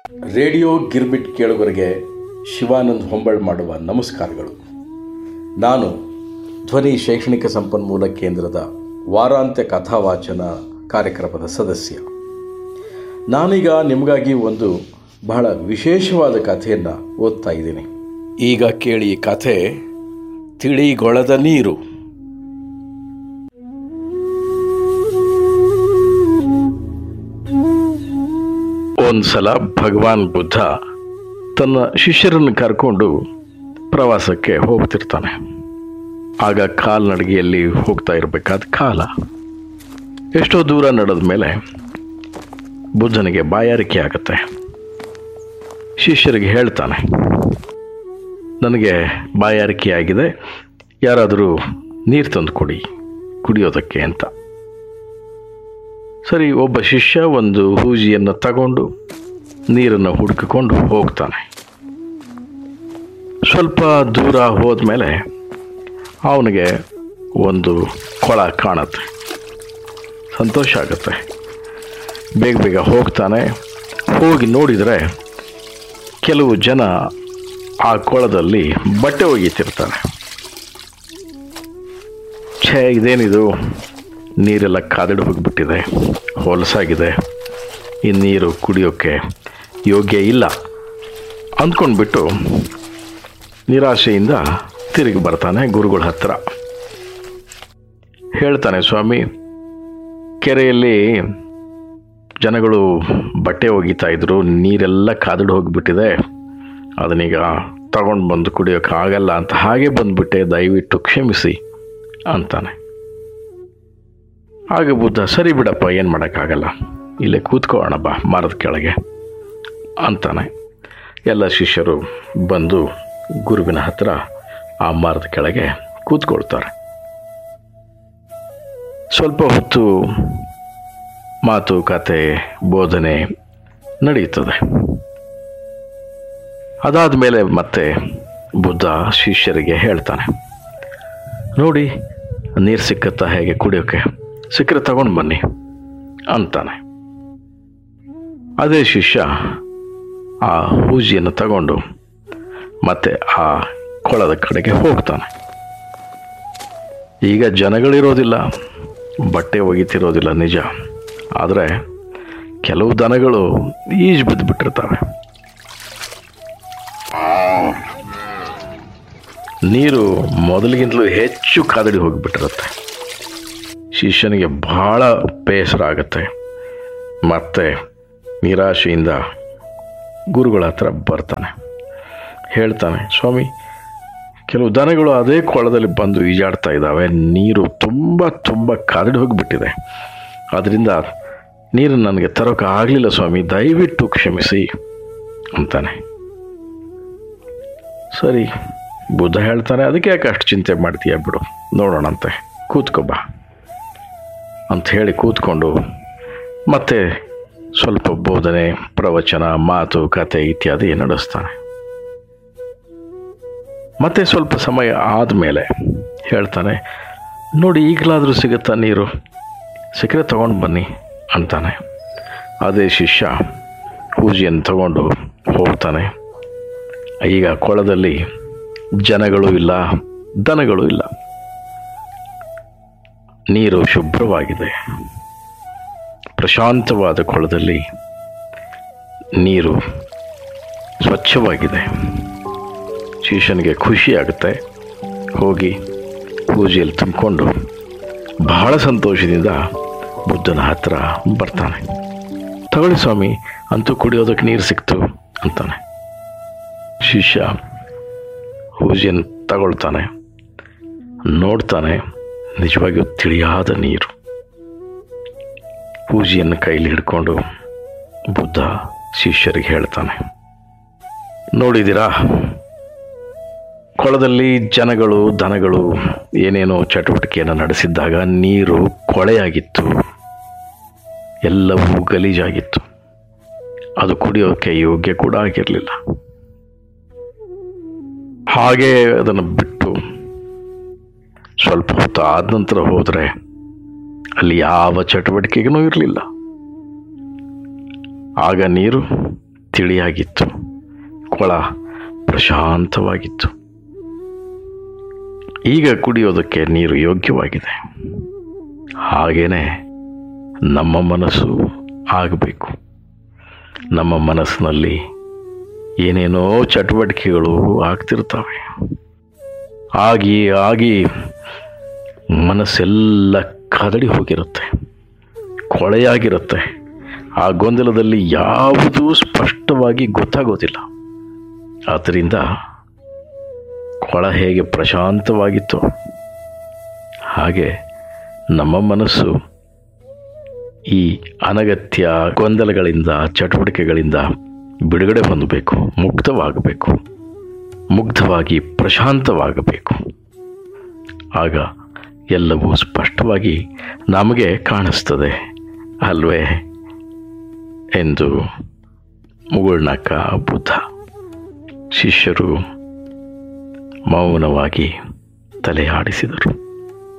Radio girmit ಕೇಳುಗರಿಗೆ ಶಿವಾನಂದ್ ಹೊಂಬಾಳ್ ಮಾಡುವ ನಮಸ್ಕಾರಗಳು. ನಾನು ಧ್ವನಿ ಶೈಕ್ಷಣಿಕ ಸಂಪನ್ಮೂಲ ಕೇಂದ್ರದ ವಾರಾಂತ್ಯ ಕಥಾವಾಚನ ಕಾರ್ಯಕ್ರಮದ ಸದಸ್ಯ. ನಾನೀಗ ನಿಮಗಾಗಿ ಒಂದು ಬಹಳ ವಿಶೇಷವಾದ ಕಥೆಯನ್ನು ಓದ್ತಾ ಇದ್ದೀನಿ. ಈಗ ಕೇಳಿ ಕಥೆ ತಿಳಿಗೊಳದ ನೀರು. ಒಂದ್ಸಲ ಭಗವಾನ್ ಬುದ್ಧ ತನ್ನ ಶಿಷ್ಯರನ್ನು ಕರ್ಕೊಂಡು ಪ್ರವಾಸಕ್ಕೆ ಹೋಗ್ತಿರ್ತಾನೆ. ಆಗ ಕಾಲ್ನಡಿಗೆಯಲ್ಲಿ ಹೋಗ್ತಾ ಇರಬೇಕಾದ ಕಾಲ. ಎಷ್ಟೋ ದೂರ ನಡೆದ ಮೇಲೆ ಬುದ್ಧನಿಗೆ ಬಾಯಾರಿಕೆ ಆಗುತ್ತೆ. ಶಿಷ್ಯರಿಗೆ ಹೇಳ್ತಾನೆ, ನನಗೆ ಬಾಯಾರಿಕೆ ಆಗಿದೆ, ಯಾರಾದರೂ ನೀರು ತಂದು ಕೊಡಿ ಕುಡಿಯೋದಕ್ಕೆ ಅಂತ. ಸರಿ, ಒಬ್ಬ ಶಿಷ್ಯ ಒಂದು ಹೂಜಿಯನ್ನು ತಗೊಂಡು ನೀರನ್ನು ಹುಡುಕಿಕೊಂಡು ಹೋಗ್ತಾನೆ. ಸ್ವಲ್ಪ ದೂರ ಹೋದ್ಮೇಲೆ ಅವನಿಗೆ ಒಂದು ಕೊಳ ಕಾಣುತ್ತೆ. ಸಂತೋಷ ಆಗುತ್ತೆ. ಬೇಗ ಬೇಗ ಹೋಗ್ತಾನೆ. ಹೋಗಿ ನೋಡಿದರೆ ಕೆಲವು ಜನ ಆ ಕೊಳದಲ್ಲಿ ಬಟ್ಟೆ ಒಗೀತಿರ್ತಾರೆ. ಇದೇನಿದು, ನೀರೆಲ್ಲ ಕಾದಿಡು ಹೋಗಿಬಿಟ್ಟಿದೆ, ಹೊಲಸಾಗಿದೆ, ಈ ನೀರು ಕುಡಿಯೋಕ್ಕೆ ಯೋಗ್ಯ ಇಲ್ಲ ಅಂದ್ಕೊಂಡ್ಬಿಟ್ಟು ನಿರಾಶೆಯಿಂದ ತಿರುಗಿ ಬರ್ತಾನೆ ಗುರುಗಳ ಹತ್ರ. ಹೇಳ್ತಾನೆ, ಸ್ವಾಮಿ, ಕೆರೆಯಲ್ಲಿ ಜನಗಳು ಬಟ್ಟೆ ಒಗಿತಾ ಇದ್ರು, ನೀರೆಲ್ಲ ಕಾದಿಡು ಹೋಗಿಬಿಟ್ಟಿದೆ, ಅದನ್ನೀಗ ತಗೊಂಡು ಬಂದು ಕುಡಿಯೋಕೆ ಆಗಲ್ಲ ಅಂತ ಹಾಗೆ ಬಂದುಬಿಟ್ಟೆ, ದಯವಿಟ್ಟು ಕ್ಷಮಿಸಿ ಅಂತಾನೆ. ಆಗ ಬುದ್ಧ, ಸರಿ ಬಿಡಪ್ಪ, ಏನು ಮಾಡೋಕ್ಕಾಗಲ್ಲ, ಇಲ್ಲೇ ಕೂತ್ಕೊಳ್ಳೋಣ ಬಾ ಮರದ ಕೆಳಗೆ ಅಂತಾನೆ. ಎಲ್ಲ ಶಿಷ್ಯರು ಬಂದು ಗುರುವಿನ ಹತ್ರ ಆ ಮರದ ಕೆಳಗೆ ಕೂತ್ಕೊಳ್ತಾರೆ. ಸ್ವಲ್ಪ ಹೊತ್ತು ಮಾತು ಕತೆ ಬೋಧನೆ ನಡೆಯುತ್ತದೆ. ಅದಾದ ಮೇಲೆ ಮತ್ತೆ ಬುದ್ಧ ಶಿಷ್ಯರಿಗೆ ಹೇಳ್ತಾನೆ, ನೋಡಿ, ನೀರು ಸಿಕ್ಕತ್ತಾ ಹೇಗೆ ಕುಡಿಯೋಕ್ಕೆ, ಸಿಕ್ಕರೆ ತಗೊಂಡು ಬನ್ನಿ ಅಂತಾನೆ. ಅದೇ ಶಿಷ್ಯ ಆ ಹೂಜಿಯನ್ನು ತಗೊಂಡು ಮತ್ತೆ ಆ ಕೊಳದ ಕಡೆಗೆ ಹೋಗ್ತಾನೆ. ಈಗ ಜನಗಳಿರೋದಿಲ್ಲ, ಬಟ್ಟೆ ಒಗಿತಿರೋದಿಲ್ಲ ನಿಜ, ಆದರೆ ಕೆಲವು ದನಗಳು ಈಜು ಬಿದ್ದುಬಿಟ್ಟಿರ್ತವೆ. ನೀರು ಮೊದಲಿಗಿಂತಲೂ ಹೆಚ್ಚು ಕಾದಡಿ ಹೋಗಿಬಿಟ್ಟಿರುತ್ತೆ. ಶಿಷ್ಯನಿಗೆ ಬಹಳ ಬೇಸರ ಆಗುತ್ತೆ. ಮತ್ತೆ ನಿರಾಶೆಯಿಂದ ಗುರುಗಳ ಹತ್ರ ಬರ್ತಾನೆ. ಹೇಳ್ತಾನೆ, ಸ್ವಾಮಿ, ಕೆಲವು ದನಗಳು ಅದೇ ಕೊಳದಲ್ಲಿ ಬಂದು ಈಜಾಡ್ತಾ ಇದ್ದಾವೆ, ನೀರು ತುಂಬ ತುಂಬ ಕಾದಡಿ ಹೋಗಿಬಿಟ್ಟಿದೆ, ಅದರಿಂದ ನೀರು ನನಗೆ ತರೋಕೆ ಆಗಲಿಲ್ಲ ಸ್ವಾಮಿ, ದಯವಿಟ್ಟು ಕ್ಷಮಿಸಿ ಅಂತಾನೆ. ಸರಿ, ಬುದ್ಧ ಹೇಳ್ತಾನೆ, ಅದಕ್ಕೆ ಯಾಕೆ ಅಷ್ಟು ಚಿಂತೆ ಮಾಡ್ತೀಯ, ಬಿಡು, ನೋಡೋಣಂತೆ, ಕೂತ್ಕೊಬಾ ಅಂತ ಹೇಳಿ ಕೂತ್ಕೊಂಡು ಮತ್ತೆ ಸ್ವಲ್ಪ ಬೋಧನೆ, ಪ್ರವಚನ, ಮಾತು ಕತೆ ಇತ್ಯಾದಿ ನಡೆಸ್ತಾನೆ. ಮತ್ತೆ ಸ್ವಲ್ಪ ಸಮಯ ಆದಮೇಲೆ ಹೇಳ್ತಾನೆ, ನೋಡಿ, ಈಗಲಾದರೂ ಸಿಗುತ್ತಾ ನೀರು, ಸಿಕ್ಕರೆ ತಗೊಂಡು ಬನ್ನಿ ಅಂತಾನೆ. ಅದೇ ಶಿಷ್ಯ ಹೂಜಿಯನ್ನು ತಗೊಂಡು ಹೋಗ್ತಾನೆ. ಈಗ ಕೊಳದಲ್ಲಿ ಜನಗಳು ಇಲ್ಲ, ದನಗಳು ಇಲ್ಲ, ನೀರು ಶುಭ್ರವಾಗಿದೆ. ಪ್ರಶಾಂತವಾದ ಕೊಳದಲ್ಲಿ ನೀರು ಸ್ವಚ್ಛವಾಗಿದೆ. ಶಿಷ್ಯನಿಗೆ ಖುಷಿ ಆಗುತ್ತೆ. ಹೋಗಿ ಪೂಜೆಯಲ್ಲಿ ತುಂಬಿಕೊಂಡು ಬಹಳ ಸಂತೋಷದಿಂದ ಬುದ್ಧನ ಹತ್ರ ಬರ್ತಾನೆ. ತಗೊಳ್ಳಿ ಸ್ವಾಮಿ, ಅಂತೂ ಕುಡಿಯೋದಕ್ಕೆ ನೀರು ಸಿಕ್ತು ಅಂತಾನೆ. ಶಿಷ್ಯ ಪೂಜೆಯನ್ನು ತಗೊಳ್ತಾನೆ. ನೋಡ್ತಾನೆ, ನಿಜವಾಗಿಯೂ ತಿಳಿಯಾದ ನೀರು. ಪೂಜೆಯನ್ನು ಕೈಲಿ ಹಿಡ್ಕೊಂಡು ಬುದ್ಧ ಶಿಷ್ಯರಿಗೆ ಹೇಳ್ತಾನೆ, ನೋಡಿದ್ದೀರಾ, ಕೊಳದಲ್ಲಿ ಜನಗಳು ದನಗಳು ಏನೇನೋ ಚಟುವಟಿಕೆಯನ್ನು ನಡೆಸಿದ್ದಾಗ ನೀರು ಕೊಳೆಯಾಗಿತ್ತು, ಎಲ್ಲವೂ ಗಲೀಜಾಗಿತ್ತು, ಅದು ಕುಡಿಯೋಕ್ಕೆ ಯೋಗ್ಯ ಕೂಡ ಆಗಿರಲಿಲ್ಲ. ಹಾಗೆ ಅದನ್ನು ಬಿಟ್ಟು ಸ್ವಲ್ಪ ಹೊತ್ತು ಆದ ನಂತರ ಹೋದರೆ ಅಲ್ಲಿ ಯಾವ ಚಟುವಟಿಕೆಗೂ ಇರಲಿಲ್ಲ. ಆಗ ನೀರು ತಿಳಿಯಾಗಿತ್ತು, ಕೊಳ ಪ್ರಶಾಂತವಾಗಿತ್ತು. ಈಗ ಕುಡಿಯೋದಕ್ಕೆ ನೀರು ಯೋಗ್ಯವಾಗಿದೆ. ಹಾಗೇನೆ ನಮ್ಮ ಮನಸ್ಸು ಆಗಬೇಕು. ನಮ್ಮ ಮನಸ್ಸಿನಲ್ಲಿ ಏನೇನೋ ಚಟುವಟಿಕೆಗಳು ಆಗ್ತಿರ್ತವೆ. ಆಗಿ ಆಗಿ ಮನಸ್ಸೆಲ್ಲ ಕದಡಿ ಹೋಗಿರುತ್ತೆ, ಕೊಳೆಯಾಗಿರುತ್ತೆ. ಆ ಗೊಂದಲದಲ್ಲಿ ಯಾವುದೂ ಸ್ಪಷ್ಟವಾಗಿ ಗೊತ್ತಾಗೋದಿಲ್ಲ. ಆದ್ದರಿಂದ ಕೊಳ ಹೇಗೆ ಪ್ರಶಾಂತವಾಗಿತ್ತು, ಹಾಗೆ ನಮ್ಮ ಮನಸ್ಸು ಈ ಅನಗತ್ಯ ಗೊಂದಲಗಳಿಂದ, ಚಟುವಟಿಕೆಗಳಿಂದ ಬಿಡುಗಡೆ ಹೊಂದಬೇಕು, ಮುಕ್ತವಾಗಬೇಕು, ಮುಗ್ಧವಾಗಿ ಪ್ರಶಾಂತವಾಗಬೇಕು. ಆಗ ಎಲ್ಲವೂ ಸ್ಪಷ್ಟವಾಗಿ ನಮಗೆ ಕಾಣಿಸ್ತದೆ ಅಲ್ವೇ ಎಂದು ಮುಗುಳ್ನಕ್ಕ ಬುದ್ಧ. ಶಿಷ್ಯರು ಮೌನವಾಗಿ ತಲೆ ಆಡಿಸಿದರು.